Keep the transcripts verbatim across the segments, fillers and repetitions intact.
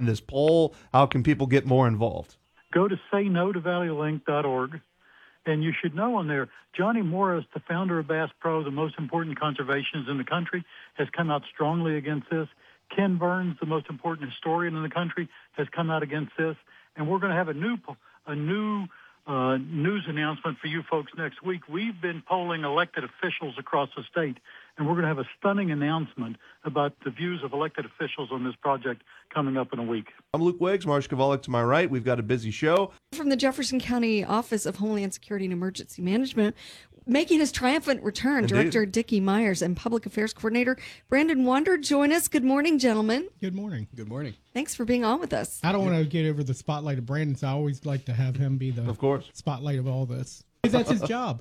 in this poll? How can people get more involved? Go to say no to valley link dot org, and you should know on there, Johnny Morris, the founder of Bass Pro, the most important conservationist in the country, has come out strongly against this. Ken Burns, the most important historian in the country, has come out against this. And we're going to have a new a new uh, news announcement for you folks next week. We've been polling elected officials across the state, and we're going to have a stunning announcement about the views of elected officials on this project coming up in a week. I'm Luke Wiggs, Marsh Kovalik to my right. We've got a busy show. From the Jefferson County Office of Homeland Security and Emergency Management, making his triumphant return, Indeed. Director Dickie Myers and Public Affairs Coordinator Brandon Wander join us. Good morning, gentlemen. Good morning. Good morning. Thanks for being on with us. I don't want to get over the spotlight of Brandon, so I always like to have him be the Of course. spotlight of all this. Because that's his job.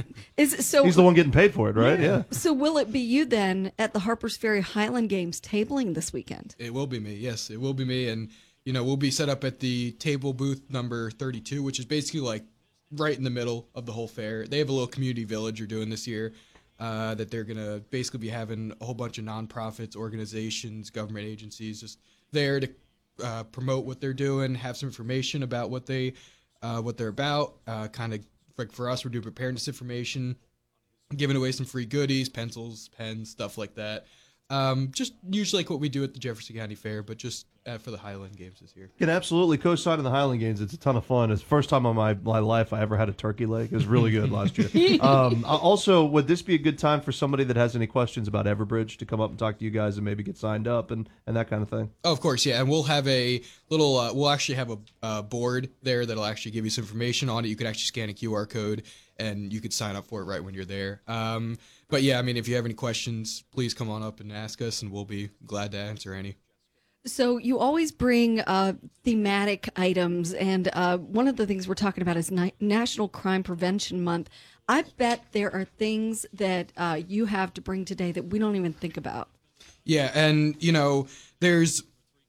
Is so He's the one getting paid for it, right? Yeah. So will it be you then at the Harpers Ferry Highland Games tabling this weekend? It will be me. Yes, it will be me. And, you know, we'll be set up at the table booth number thirty-two, which is basically like right in the middle of the whole fair. They have a little community village you're doing this year uh, that they're going to basically be having a whole bunch of nonprofits, organizations, government agencies just there to uh, promote what they're doing, have some information about what, they, uh, what they're about, uh, kind of like for us, we're doing preparedness information, giving away some free goodies, pencils, pens, stuff like that. Um, just usually like what we do at the Jefferson County Fair, but just uh, for the Highland Games this year. Can absolutely co-sign in the Highland Games. It's a ton of fun. It's the first time in my, my life I ever had a turkey leg. It was really good last year. Um, also, would this be a good time for somebody that has any questions about Everbridge to come up and talk to you guys and maybe get signed up and, and that kind of thing? Oh, of course, yeah. And we'll have a little, uh, we'll actually have a uh, board there that'll actually give you some information on it. You can actually scan a Q R code and you could sign up for it right when you're there. Um, but yeah, I mean, if you have any questions, please come on up and ask us, and we'll be glad to answer any. So you always bring uh, thematic items, and uh, one of the things we're talking about is Ni- National Crime Prevention Month. I bet there are things that uh, you have to bring today that we don't even think about. Yeah, and, you know, there's,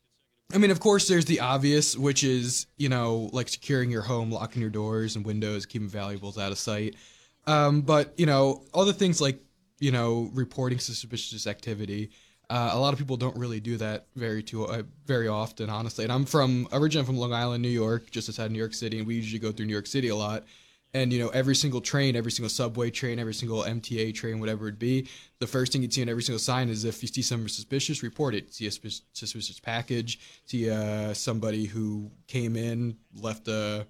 I mean, of course, there's the obvious, which is, you know, like securing your home, locking your doors and windows, keeping valuables out of sight. Um, but, you know, other things like, you know, reporting suspicious activity. Uh, a lot of people don't really do that very too uh, very often, honestly. And I'm from originally from Long Island, New York, just outside New York City, and we usually go through New York City a lot. And, you know, every single train, every single subway train, every single M T A train, whatever it be, the first thing you'd see on every single sign is if you see something suspicious, report it. See a sus- suspicious package, see uh, somebody who came in, left a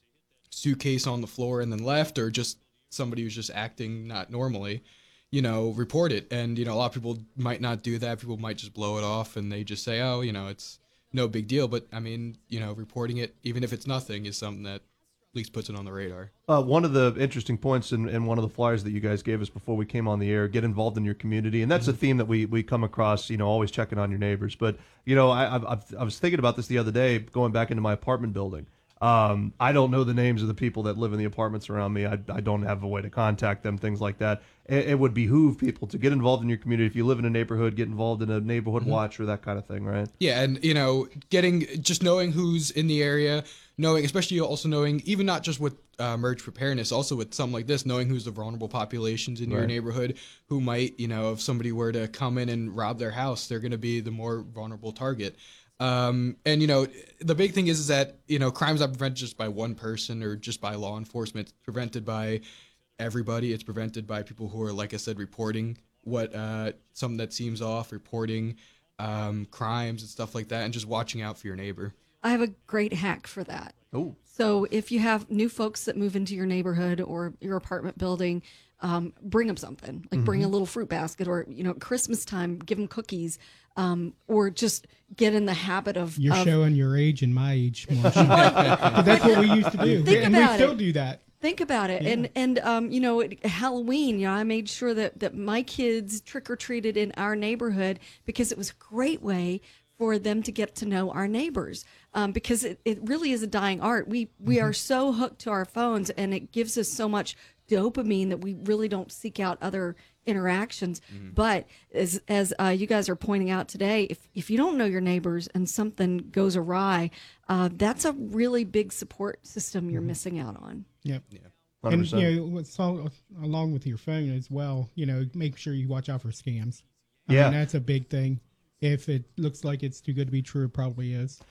suitcase on the floor and then left, or just somebody who's just acting not normally, you know, report it. And, you know, a lot of people might not do that. People might just blow it off and they just say, oh, you know, it's no big deal. But, I mean, you know, reporting it, even if it's nothing, is something that at least puts it on the radar. Uh, one of the interesting points in, in one of the flyers that you guys gave us before we came on the air, get involved in your community. And that's mm-hmm. a theme that we, we come across, you know, always checking on your neighbors. But, you know, I, I've, I was thinking about this the other day, going back into my apartment building. Um, I don't know the names of the people that live in the apartments around me. I, I don't have a way to contact them, things like that. It, it would behoove people to get involved in your community. If you live in a neighborhood, get involved in a neighborhood mm-hmm. watch or that kind of thing, right? Yeah, and, you know, getting, just knowing who's in the area, knowing, especially also knowing, even not just with uh, merge preparedness, also with something like this, knowing who's the vulnerable populations in right. your neighborhood who might, you know, if somebody were to come in and rob their house, they're going to be the more vulnerable target. Um, and, you know, the big thing is, is that, you know, crime's not prevented just by one person or just by law enforcement. It's prevented by everybody. It's prevented by people who are, like I said, reporting what, uh, something that seems off, reporting, um, crimes and stuff like that, and just watching out for your neighbor. I have a great hack for that. Oh. So if you have new folks that move into your neighborhood or your apartment building, um, bring them something, like mm-hmm. bring a little fruit basket, or, you know, Christmas time, give them cookies, um, or just get in the habit of. You're of, showing your age and my age, Marsha. That's what we used to do. Think and about we still it. do that. Think about it. Yeah. And, and um, you know, Halloween, you know, I made sure that, that my kids trick-or-treated in our neighborhood because it was a great way for them to get to know our neighbors, um, because it, it really is a dying art. We we mm-hmm. are so hooked to our phones, and it gives us so much dopamine that we really don't seek out other interactions. Mm-hmm. But as as uh, you guys are pointing out today, if if you don't know your neighbors and something goes awry, uh, that's a really big support system you're mm-hmm. missing out on. Yep. Yeah. one hundred percent. And you know, so, along with your phone as well, you know, make sure you watch out for scams. I yeah, mean, that's a big thing. If it looks like it's too good to be true, it probably is.